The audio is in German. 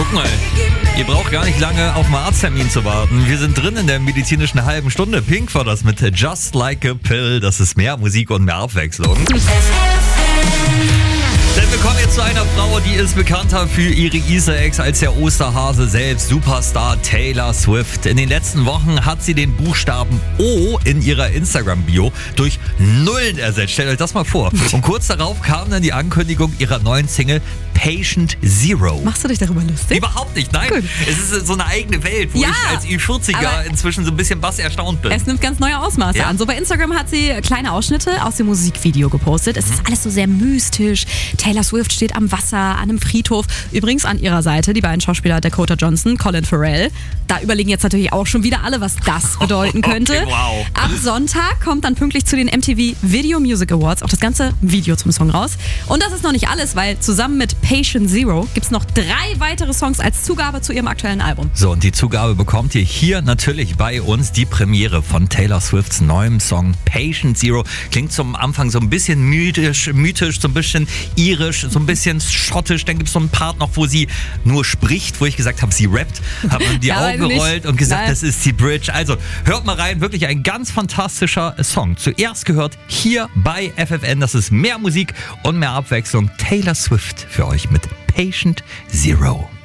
Guck mal, ihr braucht gar nicht lange auf einen Arzttermin zu warten. Wir sind drin in der medizinischen halben Stunde. Pink war das mit Just Like a Pill. Das ist mehr Musik und mehr Abwechslung. Denn wir kommen jetzt zu einer Frau, die ist bekannter für ihre Easter Eggs als der Osterhase selbst, Superstar Taylor Swift. In den letzten Wochen hat sie den Buchstaben O in ihrer Instagram-Bio durch Nullen ersetzt. Stellt euch das mal vor. Und kurz darauf kam dann die Ankündigung ihrer neuen Single Patient Zero. Machst du dich darüber lustig? Überhaupt nicht, nein. Gut. Es ist so eine eigene Welt, wo Ja, ich als Ü40er inzwischen so ein bisschen erstaunt bin. Es nimmt ganz neue Ausmaße an. So bei Instagram hat sie kleine Ausschnitte aus dem Musikvideo gepostet. Es ist alles so sehr mystisch. Taylor Swift steht am Wasser, an einem Friedhof. Übrigens an ihrer Seite die beiden Schauspieler Dakota Johnson, Colin Farrell. Da überlegen jetzt natürlich auch schon wieder alle, was das bedeuten könnte. Okay, wow. Am Sonntag kommt dann pünktlich zu den MTV Video Music Awards auch das ganze Video zum Song raus. Und das ist noch nicht alles, weil zusammen mit Patient Zero gibt es noch 3 weitere Songs als Zugabe zu ihrem aktuellen Album. So, und die Zugabe bekommt ihr hier natürlich bei uns. Die Premiere von Taylor Swifts neuem Song Patient Zero. Klingt zum Anfang so ein bisschen mythisch, so ein bisschen irisch, so ein bisschen schottisch. Dann gibt es so einen Part noch, wo sie nur spricht, wo ich gesagt habe, sie rappt. Haben die Ja, Augen gerollt und gesagt, Nein. das ist die Bridge. Also, hört mal rein. Wirklich ein ganz fantastischer Song. Zuerst gehört hier bei FFN. Das ist mehr Musik und mehr Abwechslung. Taylor Swift für euch mit Patient Zero.